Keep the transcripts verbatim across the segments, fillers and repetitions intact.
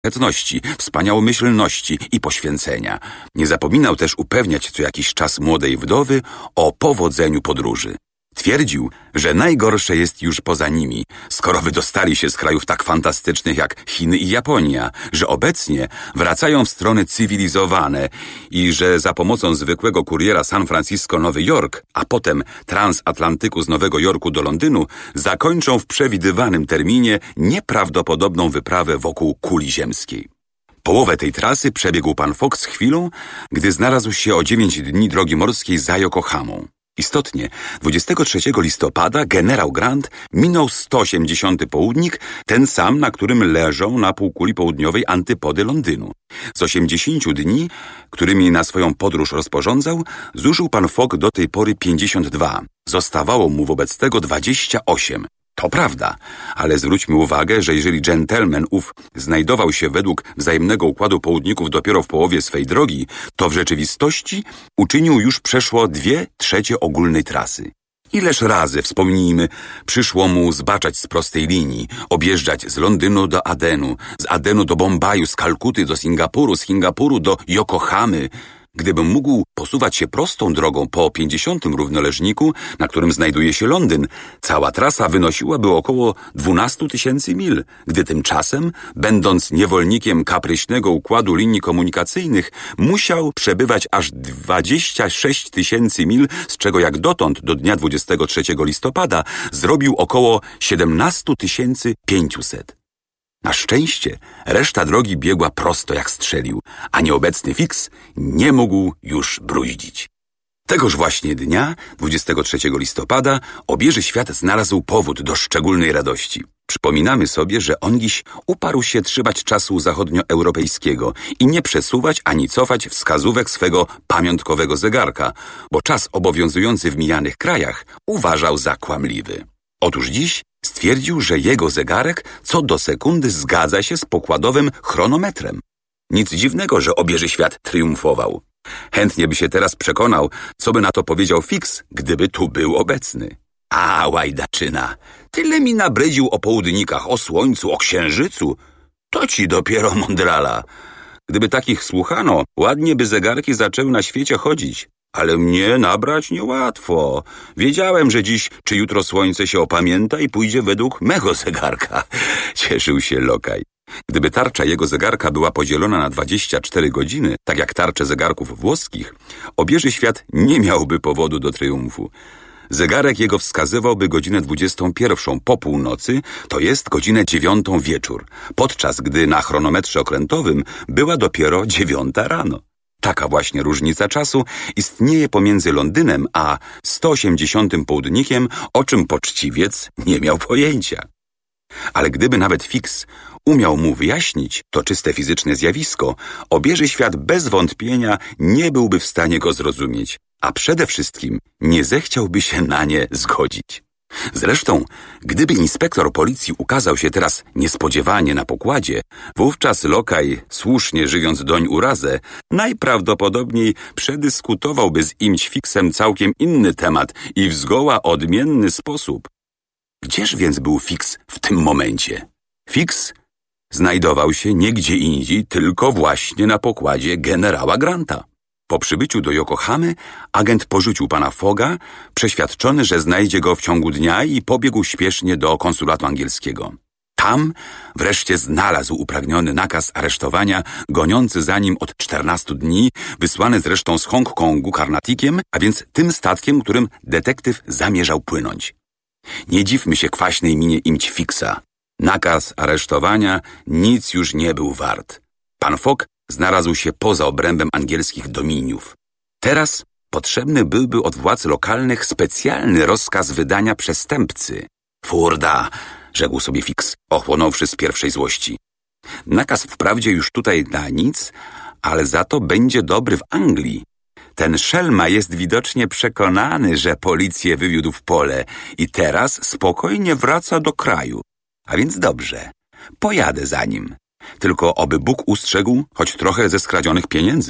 szlachetności, wspaniałomyślności i poświęcenia. Nie zapominał też upewniać co jakiś czas młodej wdowy o powodzeniu podróży. Twierdził, że najgorsze jest już poza nimi, skoro wydostali się z krajów tak fantastycznych jak Chiny i Japonia, że obecnie wracają w strony cywilizowane i że za pomocą zwykłego kuriera San Francisco-Nowy Jork, a potem transatlantyku z Nowego Jorku do Londynu, zakończą w przewidywanym terminie nieprawdopodobną wyprawę wokół kuli ziemskiej. Połowę tej trasy przebiegł pan Fox chwilą, gdy znalazł się o dziewięć dni drogi morskiej za Yokohamą. Istotnie, dwudziestego trzeciego listopada generał Grant minął sto osiemdziesiąty południk, ten sam, na którym leżą na półkuli południowej antypody Londynu. Z osiemdziesięciu dni, którymi na swoją podróż rozporządzał, zużył pan Fogg do tej pory pięćdziesiąt dwa. Zostawało mu wobec tego dwadzieścia osiem. To prawda, ale zwróćmy uwagę, że jeżeli dżentelmen ów znajdował się według wzajemnego układu południków dopiero w połowie swej drogi, to w rzeczywistości uczynił już przeszło dwie trzecie ogólnej trasy. Ileż razy, wspomnijmy, przyszło mu zbaczać z prostej linii, objeżdżać z Londynu do Adenu, z Adenu do Bombaju, z Kalkuty do Singapuru, z Singapuru do Yokohamy. Gdybym mógł posuwać się prostą drogą po pięćdziesiątym równoleżniku, na którym znajduje się Londyn, cała trasa wynosiłaby około dwunastu tysięcy mil, gdy tymczasem, będąc niewolnikiem kapryśnego układu linii komunikacyjnych, musiał przebywać aż dwadzieścia sześć tysięcy mil, z czego jak dotąd do dnia dwudziestego trzeciego listopada zrobił około siedemnaście tysięcy pięćset. Na szczęście reszta drogi biegła prosto jak strzelił, a nieobecny Fix nie mógł już bruździć. Tegoż właśnie dnia, dwudziestego trzeciego listopada, obieży świat znalazł powód do szczególnej radości. Przypominamy sobie, że on dziś uparł się trzymać czasu zachodnioeuropejskiego i nie przesuwać ani cofać wskazówek swego pamiątkowego zegarka, bo czas obowiązujący w mijanych krajach uważał za kłamliwy. Otóż dziś stwierdził, że jego zegarek co do sekundy zgadza się z pokładowym chronometrem. Nic dziwnego, że obieży świat triumfował. Chętnie by się teraz przekonał, co by na to powiedział Fix, gdyby tu był obecny. A, łajdaczyna, tyle mi nabrydził o południkach, o słońcu, o księżycu. To ci dopiero mądrala. Gdyby takich słuchano, ładnie by zegarki zaczęły na świecie chodzić. Ale mnie nabrać niełatwo. Wiedziałem, że dziś czy jutro słońce się opamięta i pójdzie według mego zegarka. Cieszył się lokaj. Gdyby tarcza jego zegarka była podzielona na dwadzieścia cztery godziny, tak jak tarcze zegarków włoskich, obieży świat nie miałby powodu do triumfu. Zegarek jego wskazywałby godzinę dwudziestą pierwszą po północy, to jest godzinę dziewiątą wieczór, podczas gdy na chronometrze okrętowym była dopiero dziewiąta rano. Taka właśnie różnica czasu istnieje pomiędzy Londynem a sto osiemdziesiątym południkiem, o czym poczciwiec nie miał pojęcia. Ale gdyby nawet Fix umiał mu wyjaśnić to czyste fizyczne zjawisko, obieży świat bez wątpienia nie byłby w stanie go zrozumieć, a przede wszystkim nie zechciałby się na nie zgodzić. Zresztą, gdyby inspektor policji ukazał się teraz niespodziewanie na pokładzie, wówczas lokaj, słusznie żywiąc doń urazę, najprawdopodobniej przedyskutowałby z imć Fixem całkiem inny temat i w zgoła odmienny sposób. Gdzież więc był Fix w tym momencie? Fix znajdował się nie gdzie indziej, tylko właśnie na pokładzie generała Granta. Po przybyciu do Yokohamy agent porzucił pana Fogga, przeświadczony, że znajdzie go w ciągu dnia i pobiegł śpiesznie do konsulatu angielskiego. Tam wreszcie znalazł upragniony nakaz aresztowania, goniący za nim od czternastu dni, wysłany zresztą z Hongkongu Carnatikiem, a więc tym statkiem, którym detektyw zamierzał płynąć. Nie dziwmy się kwaśnej minie imć Fixa. Nakaz aresztowania nic już nie był wart. Pan Fogg znalazł się poza obrębem angielskich dominiów. Teraz potrzebny byłby od władz lokalnych specjalny rozkaz wydania przestępcy. Furda, rzekł sobie Fix, ochłonąwszy z pierwszej złości. Nakaz wprawdzie już tutaj da nic, ale za to będzie dobry w Anglii. Ten szelma jest widocznie przekonany, że policję wywiódł w pole i teraz spokojnie wraca do kraju. A więc dobrze, pojadę za nim. Tylko oby Bóg ustrzegł choć trochę ze skradzionych pieniędzy.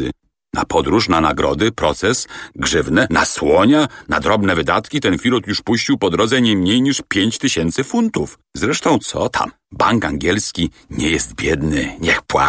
Na podróż, na nagrody, proces, grzywnę, na słonia, na drobne wydatki ten Firut już puścił po drodze nie mniej niż pięć tysięcy funtów. Zresztą co tam? Bank angielski nie jest biedny, niech płaci.